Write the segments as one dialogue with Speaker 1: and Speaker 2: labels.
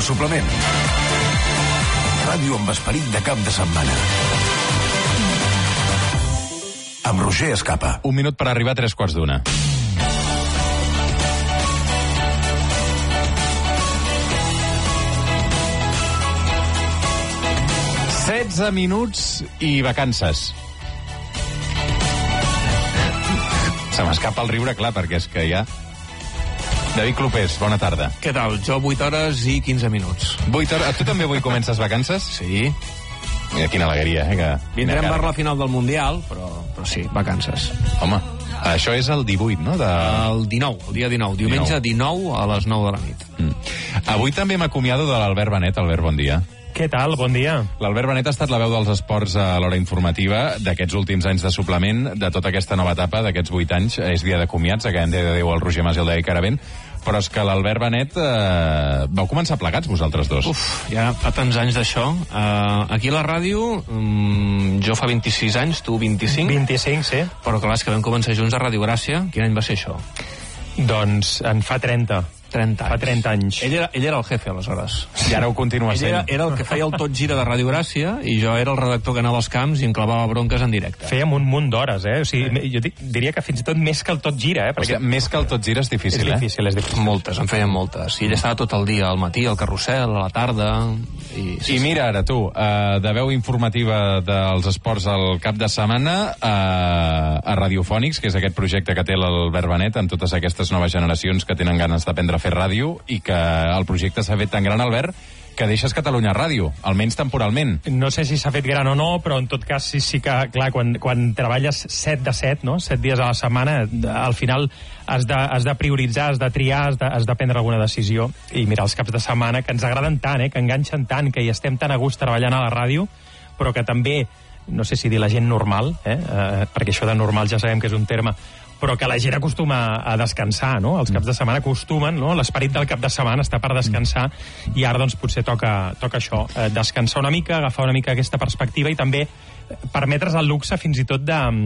Speaker 1: Suplement. Ràdio amb esperit de cap de setmana. Amb Roger Escapa.
Speaker 2: Un minut per arribar a 3:15. 16 minuts i vacances. Se m'escapa el riure, clar, perquè és que ja... David Clopés, bona tarda.
Speaker 3: Què tal? Jo 8 hores i 15 minuts.
Speaker 2: 8 hores... Tu també avui comences vacances?
Speaker 3: Sí.
Speaker 2: Mira, quina alegria, eh?
Speaker 3: Vindrem per la final del Mundial, però sí, vacances.
Speaker 2: Home, això és el 18, no?
Speaker 3: El 19, el dia 19. Diumenge 19 a les 9 de la nit.
Speaker 2: Avui també m'acomiado de l'Albert Benet. Albert, bon dia.
Speaker 4: Què tal? Bon dia.
Speaker 2: L'Albert Benet ha estat la veu dels esports a l'hora informativa d'aquests últims anys de suplement, de tota aquesta nova etapa, d'aquests 8 anys. És dia de comiats, acabem de dir adéu al Roger Mas i al David Caravent, però és que l'Albert Benet vau començar plegats vosaltres dos.
Speaker 3: Ja fa tants anys d'això. Aquí a la ràdio, jo fa 26 anys, tu 25.
Speaker 4: 25, sí.
Speaker 3: Però clar, és que vam començar junts a Ràdio Gràcia. Quin any va ser això?
Speaker 4: Doncs en fa 30.
Speaker 3: 30 anys.
Speaker 4: Fa 30 anys.
Speaker 3: Ell era el jefe, aleshores.
Speaker 2: I ara ho continua sent.
Speaker 3: Ell era el que feia el tot gira de Ràdio Gràcia i jo era el redactor que anava als camps i enclavava bronques en directe.
Speaker 4: Fèiem un munt d'hores, eh? O sigui, jo diria que fins i tot més que el tot gira, eh?
Speaker 2: Perquè més que el tot gira és difícil,
Speaker 4: és difícil.
Speaker 3: Moltes, en feien moltes. I ell estava tot el dia, al matí, al carrusel, a la tarda...
Speaker 2: I mira ara, tu, de veu informativa dels esports al cap de setmana a Radiofònics, que és aquest projecte que té l'Albert Benet amb totes aquestes noves generacions que tenen ganes d'aprendre a fer ràdio, i que el projecte s'ha fet tan gran, Albert, que deixes Catalunya Ràdio, almenys temporalment.
Speaker 4: No sé si s'ha fet gran o no, però en tot cas sí que, clar, quan treballes 7 de 7, no? 7 dies a la setmana, al final has de prioritzar, has de triar, has de prendre alguna decisió. I mira, els caps de setmana, que ens agraden tant, que enganxen tant, que hi estem tan a gust treballant a la ràdio, però que també, no sé si dir la gent normal, perquè això de normal ja sabem que és un terme, però que la gent acostuma a descansar, no? Els caps de setmana acostumen, no? L'esperit del cap de setmana està per descansar, i ara doncs potser toca això, descansar una mica, agafar una mica aquesta perspectiva i també permetre's el luxe fins i tot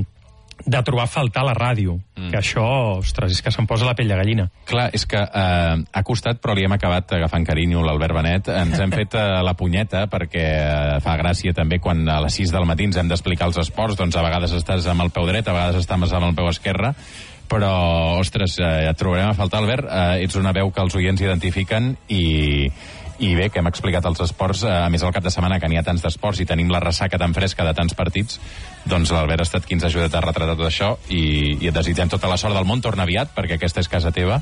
Speaker 4: de trobar a faltar la ràdio, que això, ostres, és que se'm posa la pell de gallina.
Speaker 2: Clar, és que ha costat, però li hem acabat agafant carinyo l'Albert Benet. Ens hem fet la punyeta, perquè fa gràcia també quan a les 6 del matí ens hem d'explicar els esports, doncs a vegades estàs amb el peu dret, a vegades estàs amb el peu esquerre, però, ostres, et trobarem a faltar, Albert. Ets una veu que els oients identifiquen i bé, que hem explicat els esports, a més el cap de setmana que n'hi ha tants d'esports i tenim la ressaca tan fresca de tants partits, doncs l'Albert ha estat qui ens ha ajudat a retratar tot això, i et desitgem tota la sort del món. Torna aviat, perquè aquesta és casa teva.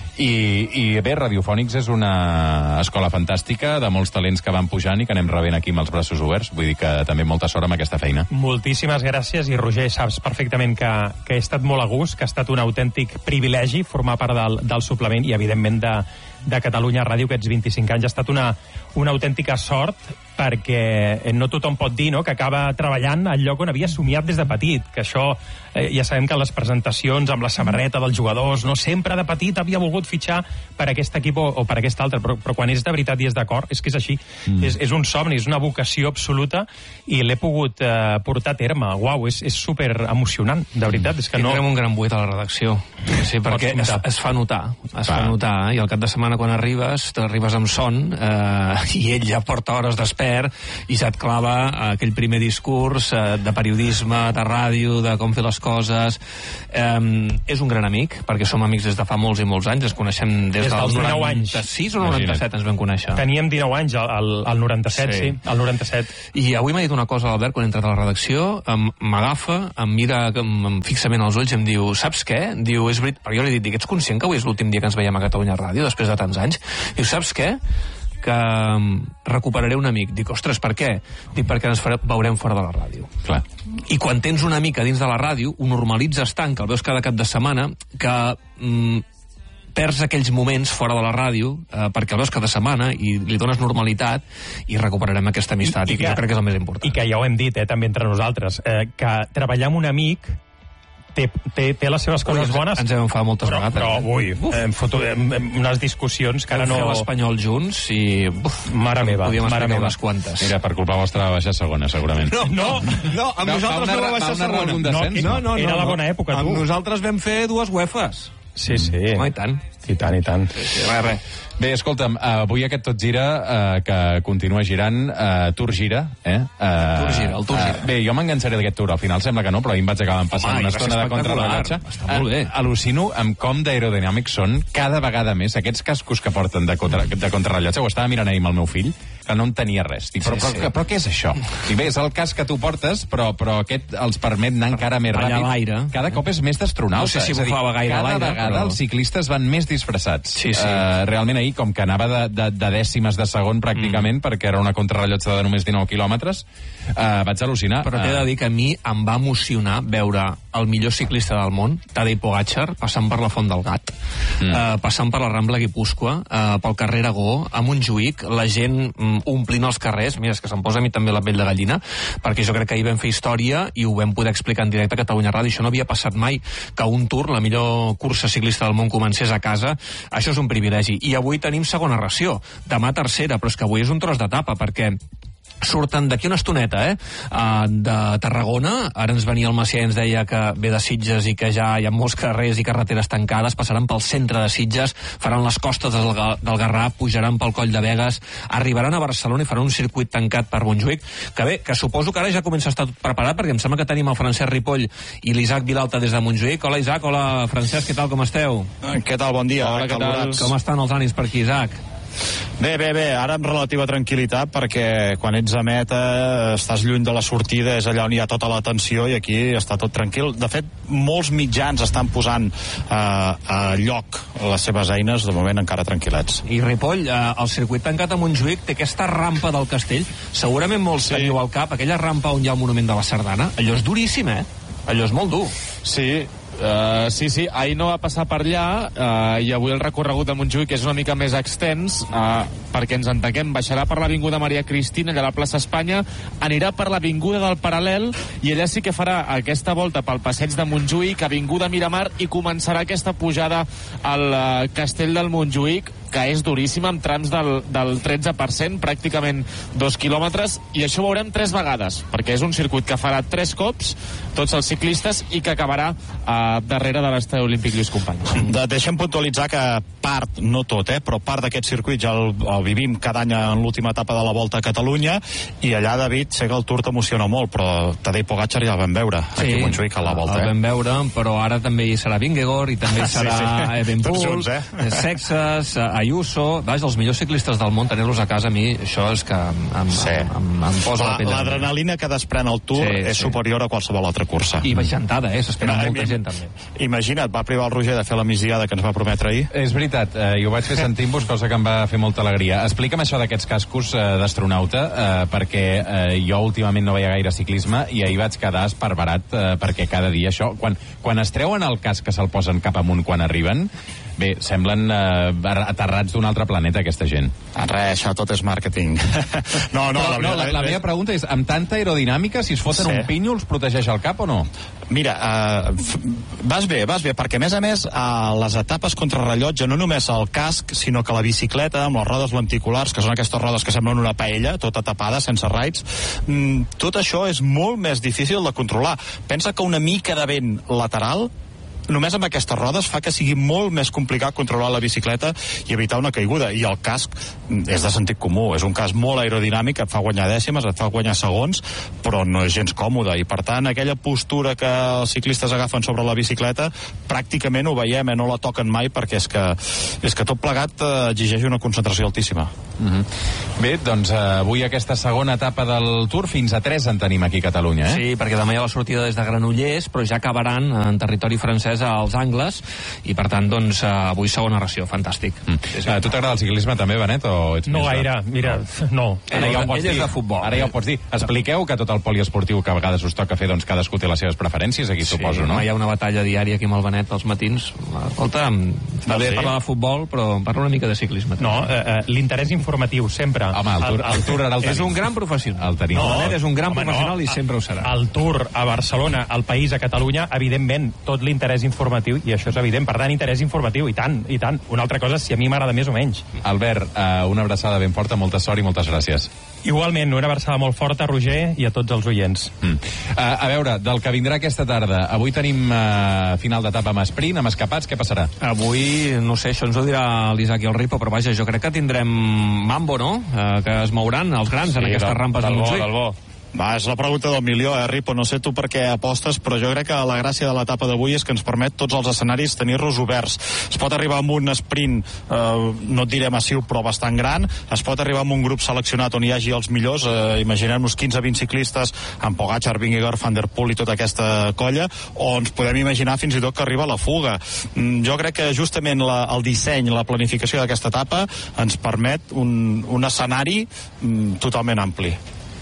Speaker 2: I bé, Radiofònics és una escola fantàstica de molts talents que van pujant i que anem rebent aquí amb els braços oberts. Vull dir que també molta sort amb aquesta feina.
Speaker 4: Moltíssimes gràcies, i Roger, saps perfectament que he estat molt a gust, que ha estat un autèntic privilegi formar part del suplement, i evidentment de Catalunya Ràdio, aquests 25 anys. Ha estat una autèntica sort, perquè no tothom pot dir, no?, que acaba treballant al lloc on havia somiat des de petit, que això ja sabem que les presentacions amb la samarreta dels jugadors, no sempre de petit havia volgut fitxar per aquest equip o per aquest altre, però quan és de veritat i és d'acord, és que és així. És un somni, és una vocació absoluta, i l'he pogut portar a terme. Uau, és super emocionant, de veritat. És que no...
Speaker 3: Tindrem un gran buit a la redacció, sí, perquè es fa notar, i al cap de setmana quan arribes amb son, i ell ja porta hores despert, i se't clava aquell primer discurs de periodisme, de ràdio, de com fer les coses. És un gran amic, perquè som amics des de fa molts i molts anys, ens coneixem des dels 96 o 97 ens vam conèixer.
Speaker 4: Teníem 19 anys, al 97, sí, al 97.
Speaker 3: I avui m'ha dit una cosa, l'Albert, quan he entrat a la redacció, m'agafa, em mira fixament als ulls i em diu, saps què? Diu, és veritat, perquè jo li he dit, ets conscient que avui és l'últim dia que ens veiem a Catalunya Ràdio, després de tants anys? Diu, saps què? Que recuperaré un amic. Dic, ostres, per què? Dic, perquè ens veurem fora de la ràdio.
Speaker 2: Clar.
Speaker 3: I quan tens un amic a dins de la ràdio, ho normalitzes tant, que el veus cada cap de setmana, que perds aquells moments fora de la ràdio, perquè el veus cada setmana i li dones normalitat, i recuperarem aquesta amistat, i que jo crec que és el més important.
Speaker 4: I que ja ho hem dit, també entre nosaltres, que treballar amb un amic té les seves coses bones.
Speaker 3: Ens hem enfadat moltes vegades.
Speaker 4: Però avui hem fotut unes discussions que ara no...
Speaker 3: Vam fer l'Espanyol junts i...
Speaker 4: Mare meva.
Speaker 3: Podíem explicar unes quantes.
Speaker 2: Mira, per culpa vostra va baixar segona, segurament.
Speaker 5: No, amb nosaltres no va baixar segona.
Speaker 2: No,
Speaker 4: era la bona època, tu.
Speaker 5: Amb nosaltres vam fer 2 UEFAs.
Speaker 4: Sí.
Speaker 3: Home, i tant.
Speaker 5: I tant, i tant.
Speaker 3: Res.
Speaker 2: Bé, escolta'm, avui aquest Tot Gira, que continua girant, Tour Gira, el Tour Gira. Bé, jo m'enganxaré d'aquest Tour, al final sembla que no, però ahir em vaig acabar passant una estona de contrarrellotge.
Speaker 3: Està molt bé.
Speaker 2: Al·lucino amb com d'aerodinàmics són cada vegada més aquests cascos que porten de contrarrellotge. Ho estava mirant ahir amb el meu fill, que no en tenia res. Dic, però què és això? I bé, és el casc que tu portes, però aquest els permet anar encara més ràpid.
Speaker 3: L'aire.
Speaker 2: Cada cop és més d'astronauta.
Speaker 3: No sé si bufava gaire l'aire.
Speaker 2: Cada vegada els ciclistes van més disfressats.
Speaker 3: Sí.
Speaker 2: Realment ahir, com que anava de dècimes de segon pràcticament, perquè era una contrarrellotge de només 19 quilòmetres, vaig al·lucinar.
Speaker 3: Però t'he de dir que a mi em va emocionar veure el millor ciclista del món, Tadej Pogačar, passant per la Font del Gat, passant per la Rambla Guipúscoa, pel carrer Aragó, a Montjuïc, la gent omplint els carrers. Mira, és que se'm posa a mi també la pell de gallina, perquè jo crec que ahir vam fer història i ho vam poder explicar en directe a Catalunya Ràdio. Això no havia passat mai, que un Tour, la millor cursa ciclista del món, comencés a casa. Això és un privilegi. I avui tenim segona ració, demà tercera, però és que avui és un tros d'etapa, perquè surten d'aquí una estoneta, de Tarragona. Ara ens venia el Macià i ens deia que ve de Sitges i que ja hi ha molts carrers i carreteres tancades, passaran pel centre de Sitges, faran les costes del Garraf, pujaran pel Coll de Begues, arribaran a Barcelona i faran un circuit tancat per Montjuïc, que bé, que suposo que ara ja comença a estar tot preparat, perquè em sembla que tenim el Francesc Ripoll i l'Isaac Vilalta des de Montjuïc. Hola Isaac, hola Francesc, què tal, com esteu?
Speaker 5: Què tal, bon dia.
Speaker 3: Hola, què tal? Com estan els ànims per aquí, Isaac?
Speaker 5: Bé, ara amb relativa tranquil·litat, perquè quan ets a meta estàs lluny de la sortida, és allà on hi ha tota la tensió, i aquí està tot tranquil. De fet, molts mitjans estan posant a lloc les seves eines, de moment encara tranquil·lets.
Speaker 3: I Ripoll, el circuit tancat a Montjuïc té aquesta rampa del castell, segurament molts teniu al cap, aquella rampa on hi ha el monument de la Sardana. Allò és duríssim, allò és molt dur.
Speaker 6: Sí, ahir no va passar per allà, i avui el recorregut de Montjuïc és una mica més extens, perquè ens entenguem, baixarà per l'Avinguda Maria Cristina, allà a la plaça Espanya, anirà per l'Avinguda del Paral·lel, i allà sí que farà aquesta volta pel passeig de Montjuïc, Avinguda Miramar, i començarà aquesta pujada al Castell del Montjuïc, que és duríssima, amb trams del 13%, pràcticament 2 quilòmetres, i això ho veurem 3 vegades, perquè és un circuit que farà 3 cops, tots els ciclistes, i que acabarà darrere de l'estadi olímpic Lluís Companys.
Speaker 5: Deixem puntualitzar que part, no tot, però part d'aquest circuit ja el vivim cada any en l'última etapa de la Volta a Catalunya, i allà, David, sé que el Tour t'emociona molt, però Tadej Pogačar ja el vam veure aquí a Montjuïc a la Volta.
Speaker 3: El vam veure, però ara també hi serà Vingegaard, i també hi serà Evenepoel, Sexas, Ayuso, els millors ciclistes del món, tenir-los a casa, a mi això és que em posa la pell.
Speaker 5: L'adrenalina que desprèn el Tour és superior a qualsevol altra cursa.
Speaker 3: I baixantada, s'espera molta gent també.
Speaker 5: Imagina't, va privar el Roger de fer la migdiada que ens va prometre ahir.
Speaker 2: És veritat, i ho vaig fer sentint-vos, cosa que em va fer molta alegria. Explica'm això d'aquests cascos d'astronauta, perquè jo últimament no veia gaire ciclisme i ahir vaig quedar esparverat, perquè cada dia això, quan es treuen el casc que se'l posen cap amunt quan arriben, bé, semblen aterrats d'un altre planeta, aquesta gent.
Speaker 5: Res, això tot és màrqueting.
Speaker 2: La meva pregunta és, amb tanta aerodinàmica, si es foten un pinyo, els protegeix el cap o no?
Speaker 5: Mira, vas bé, perquè a més a les etapes contrarrellotge, no només el casc, sinó que la bicicleta, amb les rodes lenticulars, que són aquestes rodes que semblen una paella, tota tapada, sense raids, tot això és molt més difícil de controlar. Pensa que una mica de vent lateral, només amb aquestes rodes, fa que sigui molt més complicat controlar la bicicleta i evitar una caiguda. I el casc és de sentit comú, és un casc molt aerodinàmic, et fa guanyar dècimes, et fa guanyar segons, però no és gens còmode, i per tant aquella postura que els ciclistes agafen sobre la bicicleta pràcticament ho veiem, no la toquen mai, perquè és que tot plegat exigeix una concentració altíssima.
Speaker 2: Bé, doncs avui aquesta segona etapa del Tour, fins a 3 en tenim aquí a Catalunya,
Speaker 3: Sí, perquè demà hi ha la sortida des de Granollers, però ja acabaran en territori francès als Angles, i per tant, doncs, avui segona ració, fantàstic.
Speaker 2: A tu t'agrada el ciclisme també, Benet, o ets
Speaker 4: no gaire, mira, no.
Speaker 2: Ara ja ho pots dir.
Speaker 3: Ell és de futbol.
Speaker 2: Ara ja ho pots dir. Expliqueu que tot el poliesportiu que a vegades us toca fer, doncs cadascú té les seves preferències, aquí suposo, no?
Speaker 3: Hi ha una batalla diària aquí amb el Benet als matins. Escolta, està bé parlar de futbol, però parla una mica de ciclisme.
Speaker 4: No, l'interès informatiu, sempre.
Speaker 2: Home, el Tour ara el tenim.
Speaker 3: És un gran professional.
Speaker 2: El tenim.
Speaker 3: El Benet és un gran professional i sempre ho serà.
Speaker 4: El Tour a Barcelona, al país, a Catalunya, evidentment, tot l'interès informatiu, i això és evident. Per tant, interès informatiu, i tant, i tant. Una altra cosa és si a mi m'agrada més o menys.
Speaker 2: Albert, una abraçada ben forta, molta sort i moltes gràcies.
Speaker 4: Igualment, una abraçada molt forta a Roger i a tots els oients.
Speaker 2: A veure, del que vindrà aquesta tarda, avui tenim final d'etapa amb sprint, amb escapats, què passarà?
Speaker 3: Avui, no sé, això ens ho dirà l'Isaac i el Ripo, però vaja, jo crec que tindrem mambo, no? Que es mouran els grans en aquestes rampes de Montjuïc.
Speaker 6: Del bo.
Speaker 5: Va, és la pregunta del milió, Ripo. No sé tu per què apostes, però jo crec que la gràcia de l'etapa d'avui és que ens permet tots els escenaris tenir-los oberts. Es pot arribar amb un sprint, no et diré massiu, però bastant gran. Es pot arribar amb un grup seleccionat on hi hagi els millors, imaginem-nos 15-20 ciclistes, amb Pogačar, Vingegaard, Van der Poel i tota aquesta colla, o ens podem imaginar fins i tot que arriba la fuga. Jo crec que justament el disseny, la planificació d'aquesta etapa ens permet un escenari totalment ampli.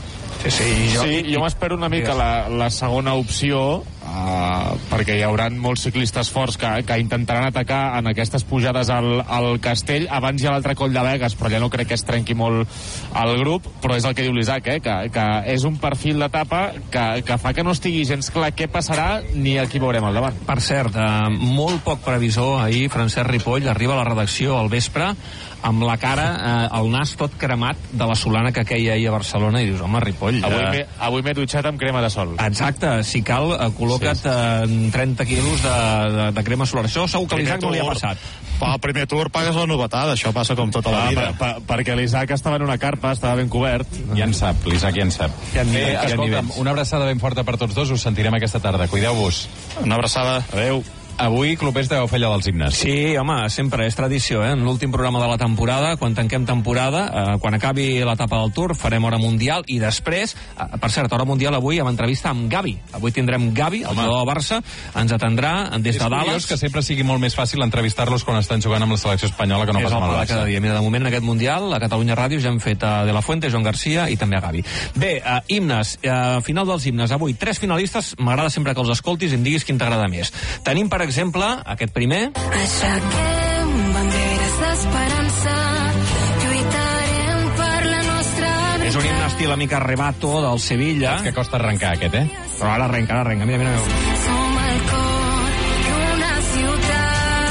Speaker 6: Jo m'espero una mica la segona opció, perquè hi haurà molts ciclistes forts que intentaran atacar en aquestes pujades al Castell. Abans hi ha l'altre coll de Begues, però ja no crec que es trenqui molt el grup, però és el que diu l'Isaac, que és un perfil d'etapa que fa que no estigui gens clar què passarà ni a qui veurem al davant.
Speaker 3: Per cert, molt poc previsor ahir, Francesc Ripoll arriba a la redacció al vespre amb la cara, el nas tot cremat de la solana que queia ahir a Barcelona, i dius, home, Ripoll...
Speaker 6: Avui m'he dutxat amb crema de sol.
Speaker 3: Exacte, si cal, col·loca't 30 quilos de crema solar. Això segur que l'Isaac no li ha passat.
Speaker 5: Al primer Tour pagues la novetada, això passa com tota la vida.
Speaker 6: Perquè l'Isaac estava en una carpa, estava ben cobert.
Speaker 2: Ja en sap, l'Isaac ja en sap. Escolta'm, una abraçada ben forta per tots dos, us sentirem aquesta tarda. Cuideu-vos.
Speaker 5: Una abraçada.
Speaker 2: Adéu. Avui, clubers, deveu fer allò dels himnes.
Speaker 3: Sí, home, sempre és tradició, En l'últim programa de la temporada, quan tanquem temporada, quan acabi l'etapa del Tour, farem hora mundial, i després, per cert, hora mundial avui amb entrevista amb Gavi. Avui tindrem Gavi, el jugador del Barça, ens atendrà des de Dallas.
Speaker 2: És curiós que sempre sigui molt més fàcil entrevistar-los quan estan jugant amb la selecció espanyola que no pas amb el Barça.
Speaker 3: Cada dia. Mira, de moment, en aquest mundial, a Catalunya Ràdio ja hem fet a De La Fuente, Joan Garcia i també a Gavi. Bé, himnes, final dels himnes. Avui, 3 finalistes, m'agrada sempre que els escoltis i em diguis quin t'agrada més. Tenim, per exemple, aquest primer.
Speaker 7: Aixequem banderes d'esperança, lluitarem per la nostra veritat.
Speaker 3: És un himne estil amic arrebato del Sevilla.
Speaker 2: Que costa arrencar, aquest,
Speaker 3: Però ara arrenca. Mira.
Speaker 7: Som el cor d'una ciutat.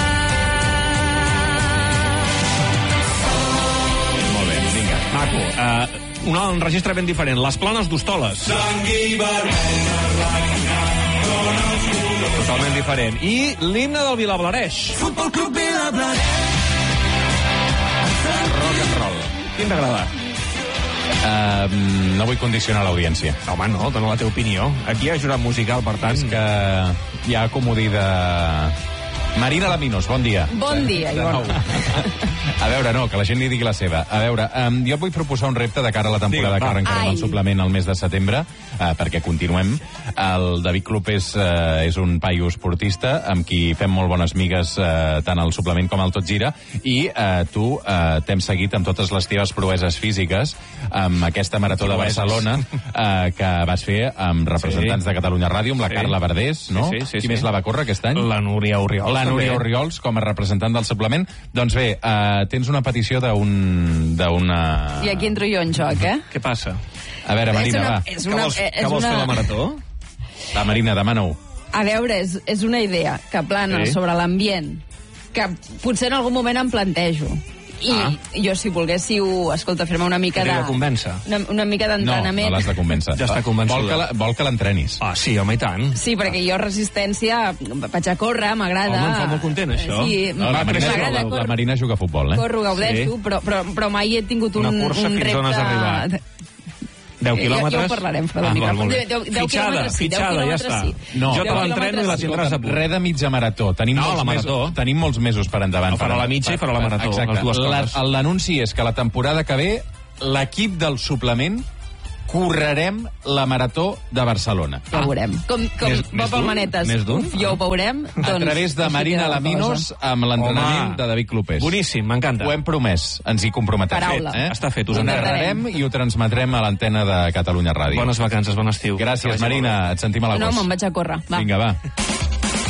Speaker 2: Molt bé, vinga.
Speaker 3: Maco. Un registre ben diferent. Les Planes d'Hostoles. Totalment diferent. I l'himne del Vilablareix.
Speaker 7: Futbol Club Vilablareix.
Speaker 2: Rock and roll.
Speaker 3: Quin t'agrada?
Speaker 2: No vull condicionar l'audiència.
Speaker 3: Home, no, dona la teva opinió. Aquí hi ha jurat musical, per tant...
Speaker 2: És que hi ha comodí de... Marina Laminos, bon dia.
Speaker 8: Bon dia, Ivan.
Speaker 2: A veure, no, que la gent li digui la seva. A veure, jo et vull proposar un repte de cara a la temporada que arrencarem el suplement al mes de setembre, perquè continuem. El David Clopés és un paio esportista amb qui fem molt bones migues tant al suplement com al Tot Gira, i tu t'hem seguit amb totes les teves proeses físiques amb aquesta marató de Barcelona que vas fer amb representants de Catalunya Ràdio, amb la Carla Verdés, no? Qui més la va córrer aquest any?
Speaker 3: La Núria Oriols.
Speaker 2: La Núria Oriols, com a representant del suplement. Doncs bé, tens una petició d'una...
Speaker 8: I aquí entro jo en joc,
Speaker 3: Què passa?
Speaker 2: A veure, Marina, va.
Speaker 3: Que vols fer la marató?
Speaker 2: Va, Marina, demana-ho.
Speaker 8: A veure, és una idea que plana sobre l'ambient, que potser en algun moment em plantejo. I jo, si volguéssiu, escolta, fer-me una mica una mica d'entrenament.
Speaker 2: No l'has de convèncer.
Speaker 3: Ja està convençuda.
Speaker 2: Vol que l'entrenis.
Speaker 3: Sí, home, i tant.
Speaker 8: Sí, perquè jo resistència vaig a córrer, m'agrada.
Speaker 3: Home, em fa molt content, això.
Speaker 8: Sí,
Speaker 2: m'agrada. La Marina juga a futbol,
Speaker 8: Corro, gaudeixo, però mai he tingut un repte...
Speaker 3: Una cursa fins on has arribat. 10 quilòmetres?
Speaker 8: Ja ho parlarem, fora del micròfon. 10 quilòmetres sí, 10 quilòmetres sí.
Speaker 3: No, jo te l'entreno i la tindràs a punt.
Speaker 2: Res de mitja marató. Tenim molts mesos per endavant.
Speaker 3: Farà la mitja i farà la marató.
Speaker 2: Exacte. L'anunci és que la temporada que ve l'equip del suplement correrem la marató de Barcelona.
Speaker 8: Ja ho veurem. Com va pel Manetes. Ja ho veurem.
Speaker 2: A través de Marina Laminos amb l'entrenament de David Clopés.
Speaker 3: Boníssim, m'encanta.
Speaker 2: Ho hem promès, ens hi comprometem.
Speaker 8: Paraula.
Speaker 3: Està fet, us
Speaker 2: ho narrarem i ho transmetrem a l'antena de Catalunya Ràdio.
Speaker 3: Bones vacances, bon estiu.
Speaker 2: Gràcies, Marina. Et sentim a l'agost.
Speaker 8: No, me'n vaig a córrer.
Speaker 2: Vinga, va.